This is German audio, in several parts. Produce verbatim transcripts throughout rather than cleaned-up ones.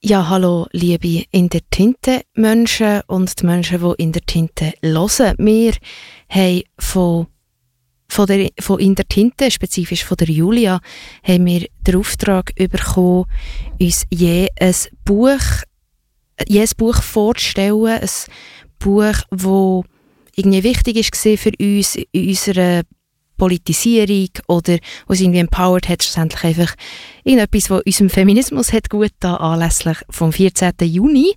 Ja, hallo, liebe In der Tinte Menschen und die Menschen, die in der Tinte hören. Wir haben von, von, der, von In der Tinte, spezifisch von der Julia, haben wir den Auftrag bekommen, uns je ein Buch, je ein Buch vorzustellen. Ein Buch, das irgendwie wichtig war für uns in unserer Politisierung oder was irgendwie empowered hat, schlussendlich einfach irgendetwas, was unserem Feminismus hat gut getan, anlässlich vom vierzehnten Juni.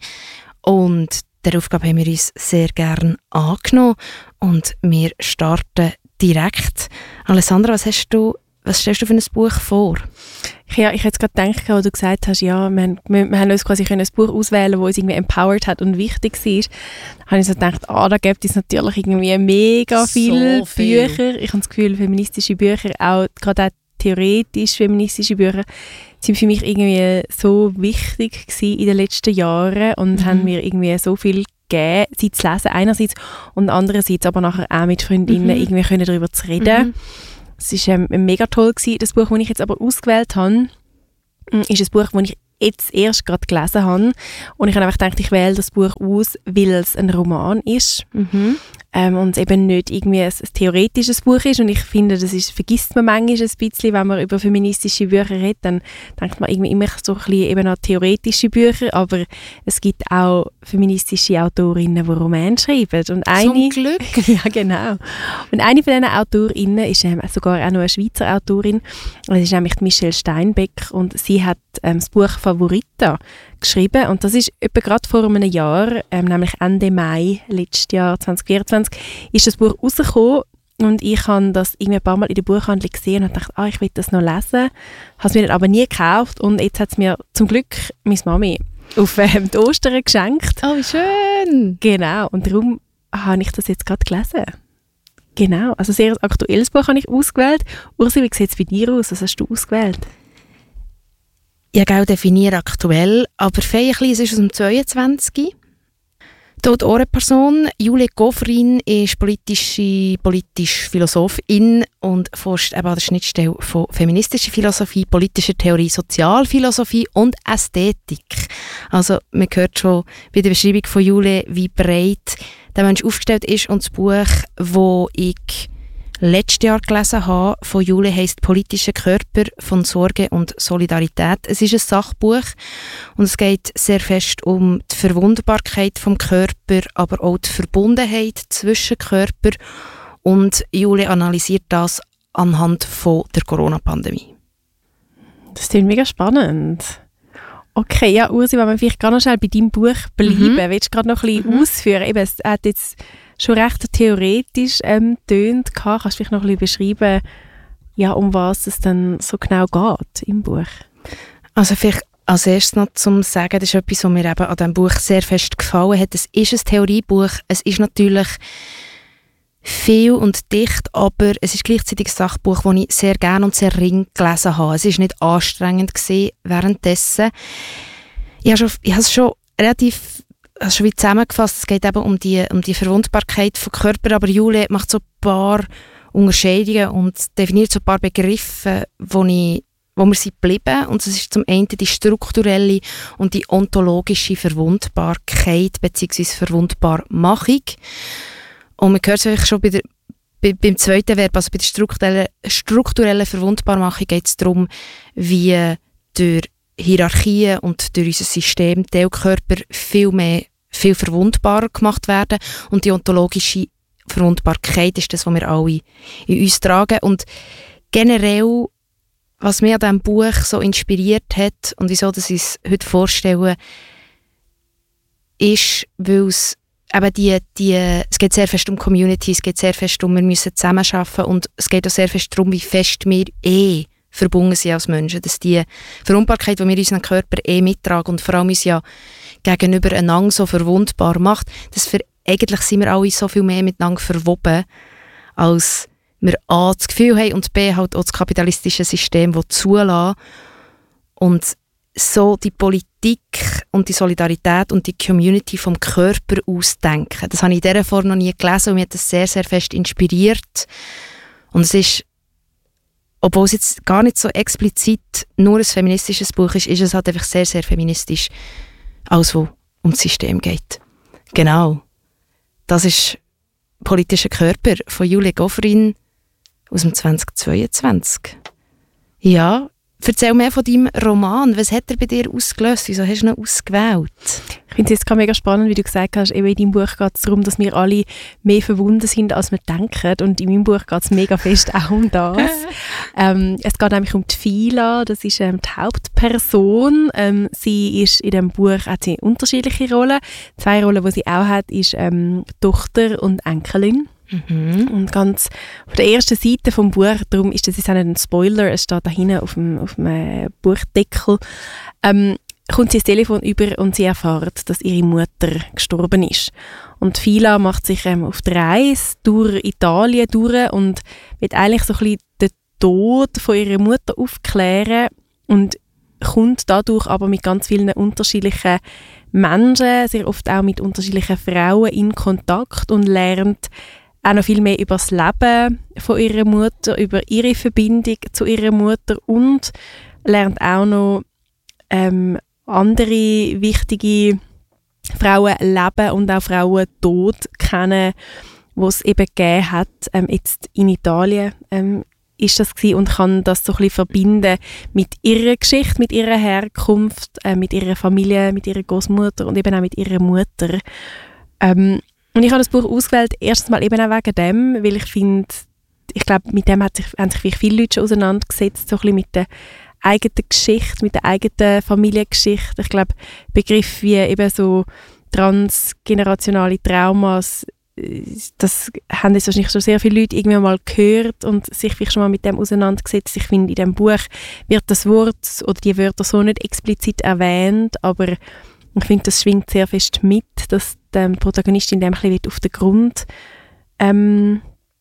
Und der Aufgabe haben wir uns sehr gerne angenommen und wir starten direkt. Alessandra, was hast du, was stellst du für ein Buch vor? Ja, ich hätte gerade gedacht, als du gesagt hast, ja, wir, haben, wir, wir haben uns quasi ein Buch auswählen, das uns irgendwie empowered hat und wichtig war. Da habe ich so gedacht, ah, da gibt es natürlich irgendwie mega viele so viel. Bücher. Ich habe das Gefühl, feministische Bücher, auch gerade auch theoretisch feministische Bücher, sind für mich irgendwie so wichtig gewesen in den letzten Jahren und mhm. haben mir irgendwie so viel gegeben, sie zu lesen einerseits und andererseits aber nachher auch mit Freundinnen mhm. irgendwie können darüber zu reden. Mhm. Es war ähm, mega toll gewesen. Das Buch, das ich jetzt aber ausgewählt habe, ist ein Buch, das ich jetzt erst gerade gelesen habe. Und ich habe einfach gedacht, ich wähle das Buch aus, weil es ein Roman ist. Mhm. Ähm, und eben nicht irgendwie ein, ein theoretisches Buch ist. Und ich finde, das ist, vergisst man manchmal ein bisschen, wenn man über feministische Bücher redet, dann denkt man irgendwie immer so ein bisschen eben an theoretische Bücher, aber es gibt auch feministische Autorinnen, die Romane schreiben. Und eine, Zum Glück! Ja, genau. Und eine von diesen Autorinnen ist ähm, sogar auch noch eine Schweizer Autorin. Das ist nämlich Michelle Steinbeck und sie hat ähm, das Buch «Favorita» geschrieben und das ist etwa gerade vor einem Jahr, ähm, nämlich Ende Mai letztes Jahr zwanzig vierundzwanzig, ist das Buch rausgekommen und ich habe das irgendwie ein paar Mal in der Buchhandlung gesehen und dachte, ah, ich will das noch lesen, habe es mir dann aber nie gekauft und jetzt hat es mir zum Glück meine Mami auf ähm, die Ostern geschenkt. Oh, wie schön! Genau, und darum habe ich das jetzt gerade gelesen. Genau, also ein sehr aktuelles Buch habe ich ausgewählt. Ursi, wie sieht es bei dir aus? Was hast du ausgewählt? Ja, genau, definiere aktuell, aber Feierklein ist aus dem zweiundzwanzig. Dort eine Person, Julie Gofrin, ist politische, politisch Philosophin und forscht eben an der Schnittstelle von feministischer Philosophie, politischer Theorie, Sozialphilosophie und Ästhetik. Also man hört schon bei der Beschreibung von Julie, wie breit der Mensch aufgestellt ist und das Buch, das ich letztes Jahr gelesen habe, von Julie heisst «Politischer Körper von Sorge und Solidarität». Es ist ein Sachbuch und es geht sehr fest um die Verwundbarkeit vom Körper, aber auch die Verbundenheit zwischen Körper und Julie analysiert das anhand von der Corona-Pandemie. Das klingt mega spannend. Okay, ja, Ursi, wenn wir vielleicht gerade noch schnell bei deinem Buch bleiben, mhm. willst du gerade noch ein bisschen mhm. ausführen? Eben, es hat jetzt schon recht theoretisch ähm, tönt. Kannst du vielleicht noch ein bisschen beschreiben, ja, um was es dann so genau geht im Buch? Also vielleicht als erstes noch zum Sagen, das ist etwas, was mir eben an diesem Buch sehr fest gefallen hat. Es ist ein Theoriebuch, es ist natürlich viel und dicht, aber es ist gleichzeitig ein Sachbuch, das ich sehr gerne und sehr ring gelesen habe. Es war nicht anstrengend gewesen währenddessen. Ich habe, schon, ich habe es schon relativ also schon wie zusammengefasst, es geht eben um die, um die Verwundbarkeit von Körper, aber Julie macht so ein paar Unterscheidungen und definiert so ein paar Begriffe, wo, ich, wo wir sind geblieben. Und das ist zum einen die strukturelle und die ontologische Verwundbarkeit bzw. Verwundbarmachung. Und man hört es eigentlich schon bei der, bei, beim zweiten Verb, also bei der strukturellen, strukturellen Verwundbarmachung geht es darum, wie durch Hierarchien und durch unser System Teilkörper viel mehr, viel verwundbarer gemacht werden. Und die ontologische Verwundbarkeit ist das, was wir alle in uns tragen. Und generell, was mich an diesem Buch so inspiriert hat und wieso dass ich es heute vorstelle, ist, weil es eben die, die, es geht sehr fest um Community, es geht sehr fest um, wir müssen zusammenarbeiten und es geht auch sehr fest darum, wie fest wir eh verbunden sind als Menschen, dass die Verwundbarkeit, die wir unseren Körper eh mittragen und vor allem uns ja gegenüber einander so verwundbar macht, dass für, eigentlich sind wir alle so viel mehr miteinander verwoben, als wir A, das Gefühl haben und B, halt auch das kapitalistische System, das zulässt und so die Politik und die Solidarität und die Community vom Körper ausdenken. Das habe ich in dieser Form noch nie gelesen und mich hat das sehr, sehr fest inspiriert. Und es ist obwohl es jetzt gar nicht so explizit nur ein feministisches Buch ist, ist es halt einfach sehr, sehr feministisch, alles, wo um das System geht. Genau. Das ist «Politischer Körper» von Julie Gofrin aus dem zweitausendzweiundzwanzig. Ja, erzähl mehr von deinem Roman. Was hat er bei dir ausgelöst? Wieso hast du ihn ausgewählt? Ich finde es jetzt gerade mega spannend, wie du gesagt hast, eben in deinem Buch geht es darum, dass wir alle mehr verbunden sind, als wir denken. Und in meinem Buch geht es mega fest auch um das. ähm, es geht nämlich um die Fila, das ist ähm, die Hauptperson. Ähm, sie ist in diesem Buch, hat sie unterschiedliche Rollen. Zwei Rollen, die sie auch hat, ist ähm, Tochter und Enkelin. Mhm. Und ganz auf der ersten Seite vom Buch, darum ist das jetzt auch nicht ein Spoiler, es steht da hinten auf dem, auf dem äh, Buchdeckel, ähm, kommt sie ins Telefon über und sie erfährt, dass ihre Mutter gestorben ist. Und Fila macht sich ähm, auf die Reise durch Italien durch und will eigentlich so ein bisschen den Tod von ihrer Mutter aufklären und kommt dadurch aber mit ganz vielen unterschiedlichen Menschen, sehr oft auch mit unterschiedlichen Frauen in Kontakt und lernt auch noch viel mehr über das Leben von ihrer Mutter, über ihre Verbindung zu ihrer Mutter und lernt auch noch ähm, andere wichtige Frauenleben und auch Frauentod kennen, die es eben gegeben hat. Ähm, jetzt in Italien ähm, ist das gewesen und kann das so ein bisschen verbinden mit ihrer Geschichte, mit ihrer Herkunft, äh, mit ihrer Familie, mit ihrer Großmutter und eben auch mit ihrer Mutter. Ähm, und ich habe das Buch ausgewählt, erstens mal eben auch wegen dem, weil ich finde, ich glaube, mit dem hat sich, haben sich viele Leute schon auseinandergesetzt, so ein bisschen mit der eigenen Geschichte, mit der eigenen Familiengeschichte. Ich glaube, Begriffe wie eben so transgenerationale Traumas, das haben jetzt wahrscheinlich schon sehr viele Leute irgendwie mal gehört und sich vielleicht schon mal mit dem auseinandergesetzt. Ich finde, in diesem Buch wird das Wort oder die Wörter so nicht explizit erwähnt, aber ich finde, das schwingt sehr fest mit, dass die Protagonistin dem ein bisschen auf den Grund ähm,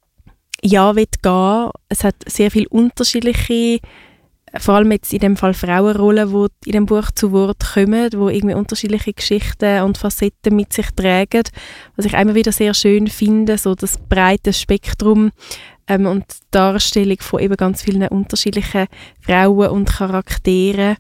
ja, will gehen. Es hat sehr viele unterschiedliche, vor allem jetzt in dem Fall Frauenrollen, die in dem Buch zu Wort kommen, die irgendwie unterschiedliche Geschichten und Facetten mit sich tragen. Was ich immer wieder sehr schön finde, so das breite Spektrum ähm, und die Darstellung von eben ganz vielen unterschiedlichen Frauen und Charakteren.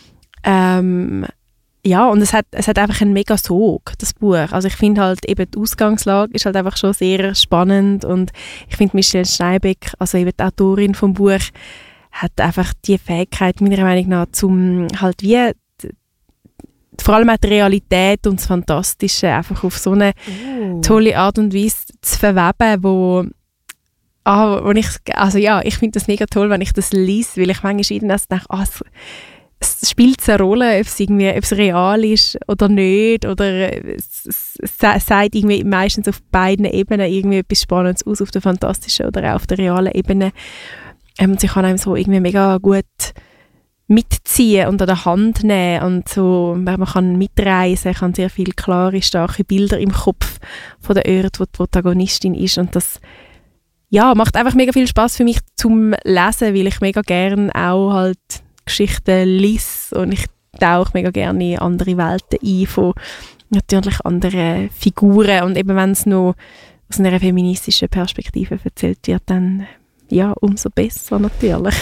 Ähm, ja, und es hat, es hat einfach einen mega Sog, das Buch. Also ich finde halt eben die Ausgangslage ist halt einfach schon sehr spannend und ich finde Michelle Steinbeck, also eben die Autorin vom Buch, hat einfach die Fähigkeit, meiner Meinung nach, zum halt wie die, vor allem auch die Realität und das Fantastische einfach auf so eine oh. tolle Art und Weise zu verweben, wo, ah, wo ich, also ja, ich finde das mega toll, wenn ich das lese, weil ich manchmal irgendwas denke, ah, es, es spielt eine Rolle, ob es, irgendwie, ob es real ist oder nicht, oder es, es, es sagt irgendwie meistens auf beiden Ebenen irgendwie etwas Spannendes aus, auf der fantastischen oder auch auf der realen Ebene. Ähm, sie kann einem so irgendwie mega gut mitziehen und an der Hand nehmen und so, man kann mitreisen, kann sehr viele klare, starke Bilder im Kopf von der Ort, wo die Protagonistin ist und das ja, macht einfach mega viel Spaß für mich zum Lesen, weil ich mega gerne auch halt Geschichten lese und ich tauche mega gerne in andere Welten ein von natürlich anderen Figuren und eben wenn es noch aus einer feministischen Perspektive erzählt wird, dann ja, umso besser natürlich.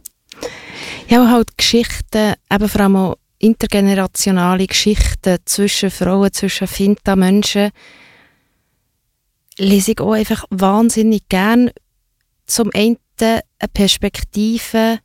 Ja, aber halt Geschichten, eben vor allem auch intergenerationale Geschichten zwischen Frauen, zwischen Finta-Menschen, lese ich auch einfach wahnsinnig gern. Zum einen eine Perspektive,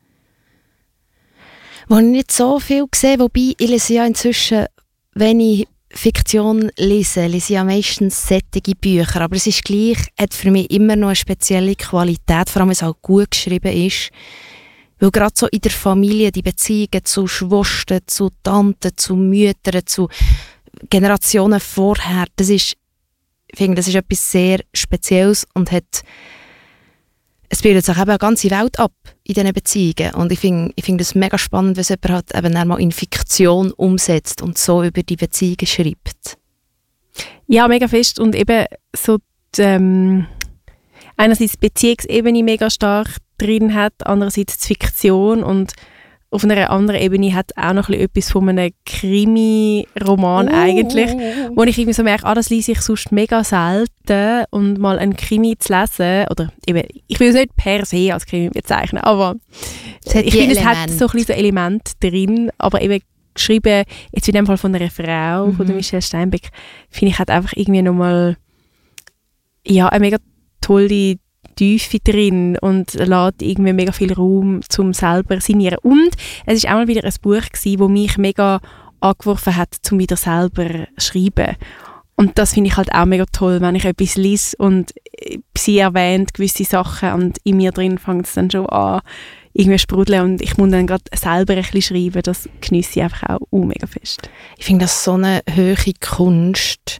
wo ich nicht so viel sehe, wobei ich lese ja inzwischen, wenn ich Fiktion lese, lese ich ja meistens sättige Bücher, aber es ist gleich, hat für mich immer noch eine spezielle Qualität, vor allem wenn es auch gut geschrieben ist, weil gerade so in der Familie die Beziehungen zu Schwestern, zu Tanten, zu Müttern, zu Generationen vorher, das ist, ich finde, das ist etwas sehr Spezielles und hat, es bildet sich eben eine ganze Welt ab in diesen Beziehungen und ich finde ich find das mega spannend, wenn es jemand halt eben einmal in Fiktion umsetzt und so über die Beziehungen schreibt. Ja, mega fest und eben so die, ähm, einerseits die Beziehungsebene mega stark drin hat, andererseits die Fiktion und auf einer anderen Ebene hat auch noch ein bisschen etwas von einem Krimi-Roman oh. eigentlich, wo ich irgendwie so merke, ah, das lese ich sonst mega selten und mal einen Krimi zu lesen, oder eben, ich will es nicht per se als Krimi bezeichnen, aber ich finde, es hat so ein bisschen so Elemente drin, aber eben geschrieben, jetzt in dem Fall von einer Frau, mhm. von der Michelle Steinbeck, finde ich, hat einfach irgendwie nochmal ja, eine mega tolle Tiefe drin und lässt irgendwie mega viel Raum zum selber signieren. Und es war auch mal wieder ein Buch gewesen, das mich mega angeworfen hat, um wieder selber zu schreiben. Und das finde ich halt auch mega toll, wenn ich etwas lese und sie erwähnt gewisse Sachen und in mir drin fängt es dann schon an, irgendwie sprudeln und ich muss dann gerade selber ein bisschen schreiben. Das geniesse ich einfach auch uh, mega fest. Ich finde das so eine hohe Kunst.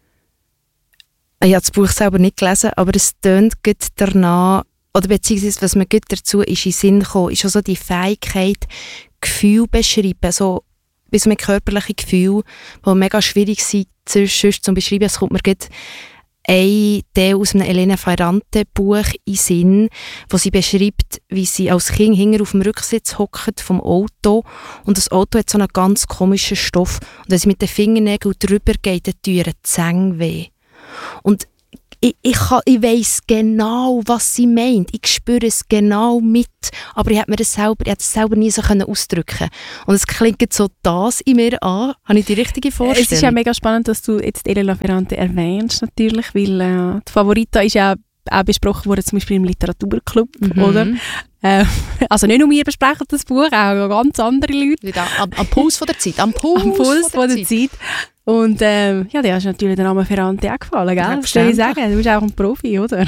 Ich habe das Buch selber nicht gelesen, aber es tönt gut danach, oder beziehungsweise was mir gut dazu ist in den Sinn gekommen, ist auch so die Fähigkeit, Gefühle beschreiben, so bis mit körperlichen Gefühlen, die mega schwierig sind, sonst zu beschreiben. Es kommt mir gut ein Teil aus einem Elena Ferrante Buch in den Sinn, wo sie beschreibt, wie sie als Kind hinten auf dem Rücksitz hockt vom Auto und das Auto hat so einen ganz komischen Stoff und wenn sie mit den Fingernägeln drüber geht, dann tut ihr die Zähne weh. Und ich, ich, ich weiss genau, was sie meint. Ich spüre es genau mit. Aber ich hätte mir das selber, ich hätte es selber nie so ausdrücken können. Und es klingt so das in mir an. Habe ich die richtige Vorstellung? Es ist ja mega spannend, dass du jetzt Elena Ferrante erwähnst, natürlich, weil äh, die Favorita ist ja auch besprochen worden, zum Beispiel im Literaturclub, mhm. oder? Äh, also nicht nur wir besprechen das Buch, auch ganz andere Leute. Am, am Puls von der Zeit. Am Puls, am Puls von der, der Zeit. Zeit. Und ähm, ja, dir ist natürlich der Name Ferrante auch gefallen, gell? Das soll ich sagen, du bist auch ein Profi, oder?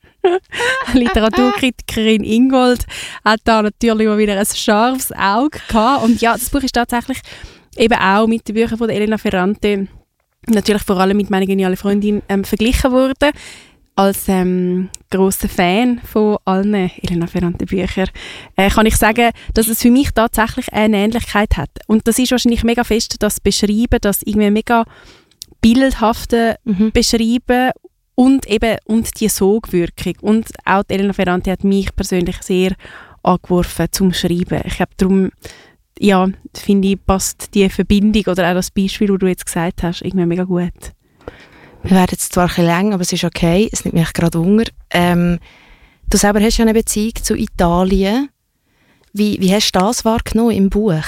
Literaturkritikerin Ingold hat da natürlich mal wieder ein scharfes Auge gehabt. Und ja, das Buch ist tatsächlich eben auch mit den Büchern von der Elena Ferrante, natürlich vor allem mit «Meine geniale Freundin», ähm, verglichen worden. Als ähm, grosser Fan von allen Elena Ferrante Büchern äh, kann ich sagen, dass es für mich tatsächlich eine Ähnlichkeit hat. Und das ist wahrscheinlich mega fest, das Beschreiben, das irgendwie mega bildhafte mhm. Beschreiben und eben und die Sogwirkung. Und auch die Elena Ferrante hat mich persönlich sehr angeworfen zum Schreiben. Ich glaube, darum ja, finde ich, passt die Verbindung oder auch das Beispiel, das du jetzt gesagt hast, irgendwie mega gut. Wir werden jetzt zwar ein bisschen lang, aber es ist okay, es nimmt mich gerade Hunger. Ähm, du selber hast ja eine Beziehung zu Italien. Wie, wie hast du das wahrgenommen im Buch?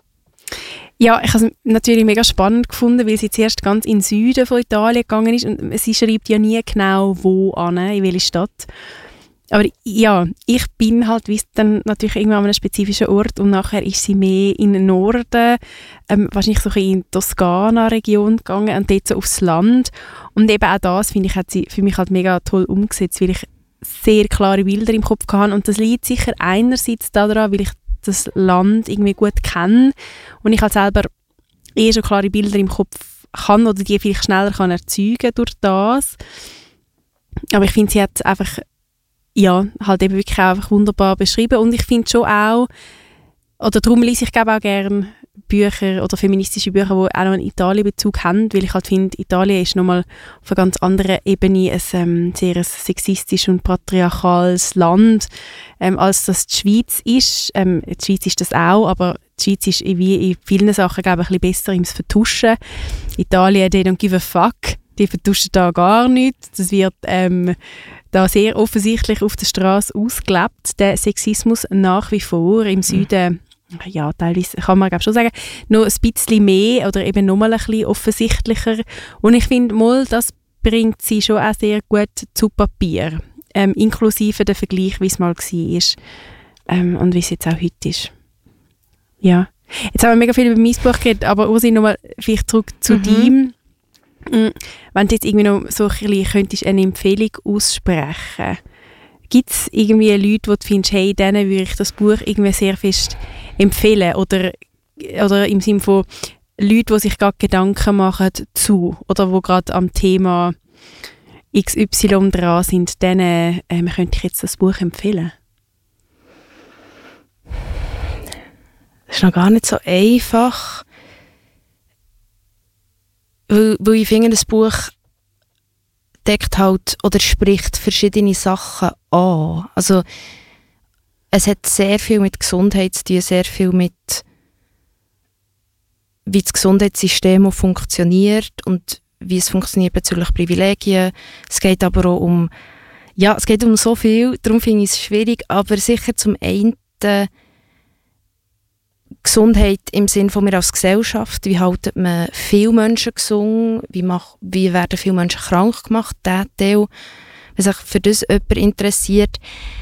Ja, ich habe es natürlich mega spannend gefunden, weil sie zuerst ganz in den Süden von Italien gegangen ist und sie schreibt ja nie genau, wo an, in welche Stadt. Aber ja, ich bin halt wie dann natürlich irgendwann an einem spezifischen Ort und nachher ist sie mehr in den Norden, ähm, wahrscheinlich so ein bisschen in die Toskana-Region gegangen und dort so aufs Land. Und eben auch das, finde ich, hat sie für mich halt mega toll umgesetzt, weil ich sehr klare Bilder im Kopf hatte. Und das liegt sicher einerseits daran, weil ich das Land irgendwie gut kenne und ich halt selber eh schon klare Bilder im Kopf kann oder die vielleicht schneller kann erzeugen durch das. Aber ich finde, sie hat einfach ja, halt eben wirklich auch einfach wunderbar beschrieben. Und ich finde schon auch, oder darum lese ich glaube auch gerne Bücher oder feministische Bücher, die auch noch einen Italien-Bezug haben, weil ich halt finde, Italien ist nochmal auf einer ganz anderen Ebene ein ähm, sehr ein sexistisches und patriarchales Land, ähm, als das die Schweiz ist. Ähm, die Schweiz ist das auch, aber die Schweiz ist wie in vielen Sachen glaube ich, ein bisschen besser im Vertuschen. Italien, they don't give a fuck. Die vertuschen da gar nichts. Das wird ähm, da sehr offensichtlich auf der Straße ausgelebt, der Sexismus nach wie vor im Süden. Ja, teilweise kann man glaub, schon sagen, noch ein bisschen mehr oder eben noch mal ein bisschen offensichtlicher. Und ich finde, mal, das bringt sie schon auch sehr gut zu Papier, ähm, inklusive der Vergleich, wie es mal war ähm, und wie es jetzt auch heute ist. Ja. Jetzt haben wir mega viel über mein Buch geredet, aber Ursi, noch mal vielleicht zurück zu mhm. deinem. Wenn du jetzt irgendwie noch so ein bisschen könntest eine Empfehlung aussprechen, gibt es irgendwie Leute, wo du findest, hey, denen würde ich das Buch irgendwie sehr fest empfehlen oder, oder im Sinne von Leute, die sich gerade Gedanken machen zu oder die gerade am Thema X Y dran sind, denen ähm, könnte ich jetzt das Buch empfehlen? Das ist noch gar nicht so einfach. Weil, weil ich finde, das Buch deckt halt oder spricht verschiedene Sachen an. Also es hat sehr viel mit Gesundheit zu tun, sehr viel mit wie das Gesundheitssystem auch funktioniert und wie es funktioniert bezüglich Privilegien. Es geht aber auch um, ja, es geht um so viel, darum finde ich es schwierig, aber sicher zum einen Gesundheit im Sinne von mir als Gesellschaft. Wie halten man viele Menschen gesund? Wie, mach, wie werden viele Menschen krank gemacht? Der Teil, wenn sich für das jemand interessiert.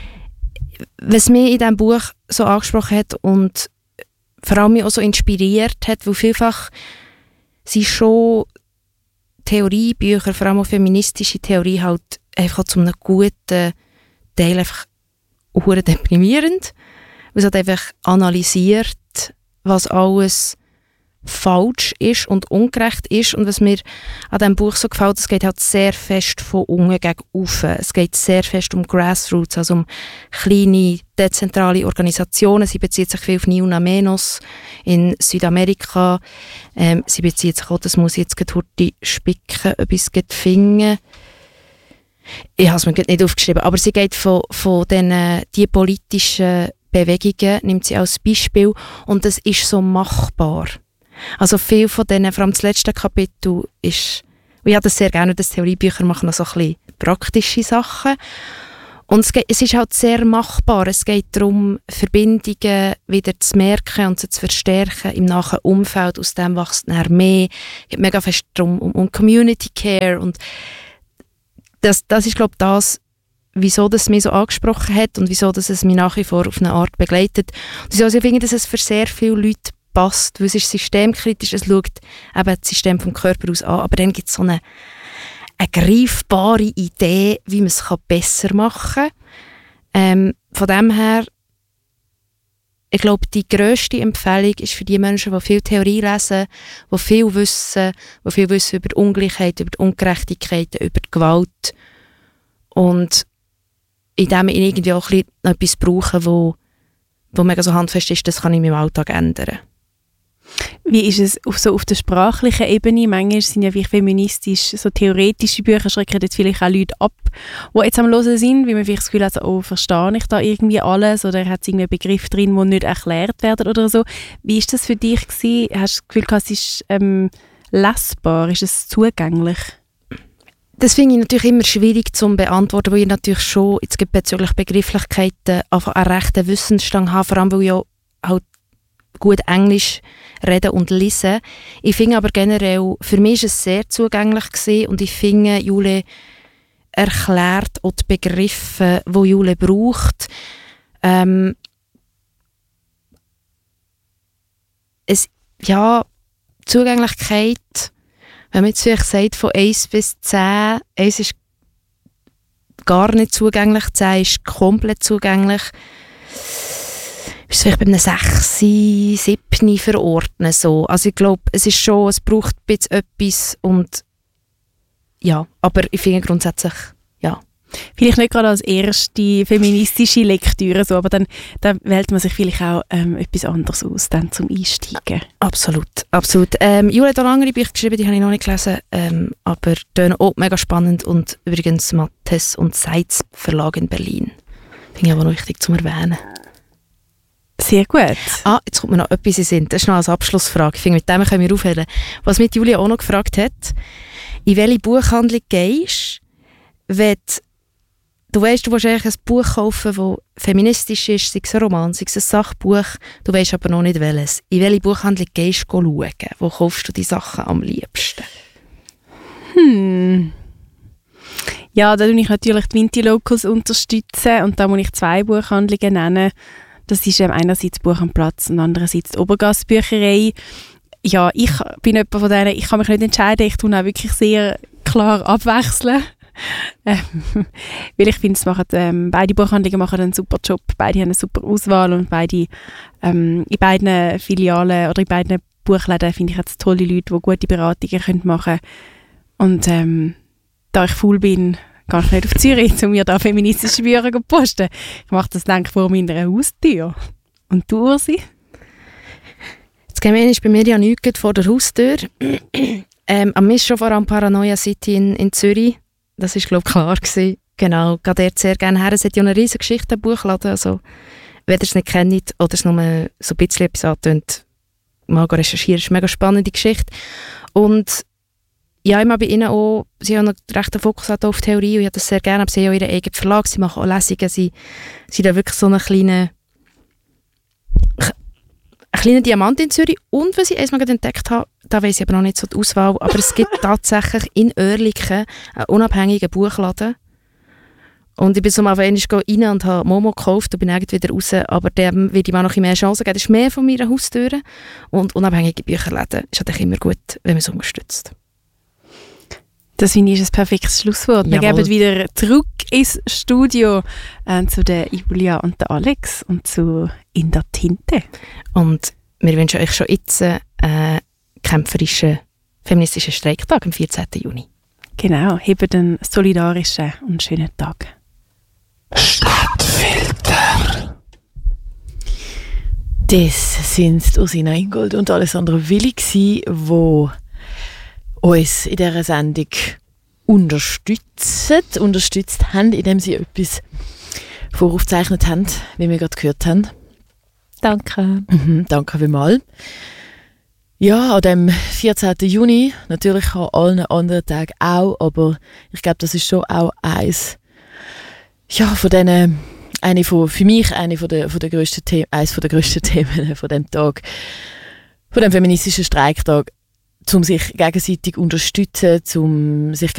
Was mich in diesem Buch so angesprochen hat und vor allem mich auch so inspiriert hat, weil vielfach sind schon Theoriebücher, vor allem auch feministische Theorie, halt einfach zu einem guten Teil einfach hure deprimierend. Weil es halt einfach analysiert, was alles falsch ist und ungerecht ist. Und was mir an diesem Buch so gefällt, es geht halt sehr fest von unten gegen oben. Es geht sehr fest um Grassroots, also um kleine, dezentrale Organisationen. Sie bezieht sich viel auf Ni Una Menos in Südamerika. Ähm, sie bezieht sich auch, das muss ich jetzt gerade spicken, ob ich es finde. Ich habe es mir nicht aufgeschrieben, aber sie geht von, von den die politischen Bewegungen, nimmt sie als Beispiel und das ist so machbar. Also viel von denen, vor allem das letzte Kapitel ist, und ich habe das sehr gerne, dass Theoriebücher machen noch so ein bisschen praktische Sachen und es, geht, es ist halt sehr machbar. Es geht darum, Verbindungen wieder zu merken und sie zu verstärken im nahen Umfeld, aus dem wächst nachher mehr. Es geht mega fest darum, um, um Community Care und das, das ist, glaube ich, das, wieso das mich so angesprochen hat und wieso das es mich nach wie vor auf eine Art begleitet. Und wieso ich finde, dass es für sehr viele Leute passt, weil es ist systemkritisch, es schaut eben das System vom Körper aus an, aber dann gibt es so eine, eine greifbare Idee, wie man es besser machen kann. Ähm, von dem her, ich glaube, die grösste Empfehlung ist für die Menschen, die viel Theorie lesen, die viel wissen, die viel wissen über die Ungleichheit, über die Ungerechtigkeiten, über die Gewalt und indem ich irgendwie auch ein bisschen etwas brauche, wo, wo mega so handfest ist, das kann ich in meinem Alltag ändern. Wie ist es auf, so auf der sprachlichen Ebene? Manchmal sind ja wie feministisch, so theoretische Bücher schrecken jetzt vielleicht auch Leute ab, die jetzt am Hören sind, weil man vielleicht das Gefühl hat, oh, verstehe ich da irgendwie alles oder hat es irgendwie einen Begriff drin, der nicht erklärt werden oder so. Wie ist das für dich gewesen? Hast du das Gefühl, es ist ähm, lesbar? Ist es zugänglich? Das finde ich natürlich immer schwierig zu beantworten, weil ich natürlich schon, jetzt gibt bezüglich Begrifflichkeiten, einfach einen rechten Wissensstand habe, vor allem weil ich auch halt gut Englisch reden und lesen. Ich finde aber generell, für mich war es sehr zugänglich gewesen und ich finde, Jule erklärt auch die Begriffe, die Jule braucht. Ähm, es, ja, Zugänglichkeit, wenn man jetzt vielleicht sagt, von eins bis zehn, eins ist gar nicht zugänglich, zehn ist komplett zugänglich, ist es vielleicht bei einem sechs, sieben verordnen. So. Also ich glaube, es ist schon, es braucht ein bisschen etwas und ja, aber ich finde grundsätzlich, ja. Vielleicht nicht gerade als erste feministische Lektüre, so, aber dann, dann wählt man sich vielleicht auch ähm, etwas anderes aus, dann zum Einsteigen. Absolut, absolut. Ähm, Jule hat auch andere Bücher geschrieben, die habe ich noch nicht gelesen, ähm, aber die auch mega spannend und übrigens Mattes und Seitz Verlag in Berlin. Finde ich aber noch wichtig zu erwähnen. Sehr gut. Ah, jetzt kommt mir noch etwas in den Sinn. Das ist noch als Abschlussfrage. Ich finde, mit dem können wir aufhören. Was mich Julia auch noch gefragt hat, in welche Buchhandlung gehst, wenn du weißt, du willst eigentlich ein Buch kaufen, das feministisch ist, sei es ein Roman, sei es ein Sachbuch, du weißt aber noch nicht welches. In welche Buchhandlung gehst du schauen? Wo kaufst du die Sachen am liebsten? Hm. Ja, da tue ich natürlich die Vinti Locals unterstützen und da muss ich zwei Buchhandlungen nennen. Das ist ähm, einerseits Buch am Platz und andererseits die Obergassbücherei. Ja, ich bin jemand von denen, ich kann mich nicht entscheiden, ich tue auch wirklich sehr klar abwechseln. Ähm, weil ich finde, es machen, ähm, beide Buchhandlungen machen einen super Job, beide haben eine super Auswahl und beide, ähm, in beiden Filialen oder in beiden Buchläden finde ich jetzt tolle Leute, die gute Beratungen können machen können. Und ähm, da ich faul bin, gehe ich nicht auf Zürich, um mir da feministische Bücher zu posten. Ich mache das, denke ich, vor meiner Haustür. Und du, Ursi? Das Gemeine ist bei mir ja nichts vor der Haustür. ähm, am ist schon vor allem Paranoia City in, in Zürich. Das war, glaube ich, klar gewesen. Genau, gehe dort sehr gerne her. Es hat ja eine riesige Geschichte, ein Buchladen. Also, wenn ihr es nicht kennt oder es nur so ein bisschen etwas antönt, mal recherchieren. Das ist eine mega spannende Geschichte. Und ja, ich habe bei ihnen auch, sie haben einen rechten Fokus auf Theorie und ich habe das sehr gerne, aber sie haben auch ihren eigenen Verlag, sie machen auch Lesungen, sie sind da wirklich so eine kleine ein kleiner Diamant in Zürich. Und was ich einmal entdeckt habe, da weiss ich aber noch nicht so die Auswahl, aber es gibt tatsächlich in Oerlikon einen unabhängigen Buchladen. Und ich bin so mal rein und habe Momo gekauft und bin irgendwie wieder raus, aber dem will ich mal noch mehr Chancen geben. Das ist mehr von meiner Haustür. Und unabhängige Bücherläden ist natürlich immer gut, wenn man es unterstützt. Das finde ich ein perfektes Schlusswort. Wir Jawohl. geben wieder zurück ins Studio äh, zu der Julia und der Alex und zu «In der Tinte». Und wir wünschen euch schon jetzt einen kämpferischen, feministischen Streiktag am vierzehnten Juni. Genau, hebt einen solidarischen und schönen Tag. Stadtfilter. Das sind Ursina Ingold und Alessandro Willi, die uns in dieser Sendung unterstützen, unterstützt haben, indem sie etwas voraufgezeichnet haben, wie wir gerade gehört haben. Danke. Mhm, danke vielmals. Ja, an dem vierzehnten Juni, natürlich an allen anderen Tagen auch, aber ich glaube, das ist schon auch eins, ja, von denen, eine von, für mich eine von der, von der grössten Themen, eines von der grössten Themen von dem Tag, von dem feministischen Streiktag, um sich gegenseitig unterstützen, um sich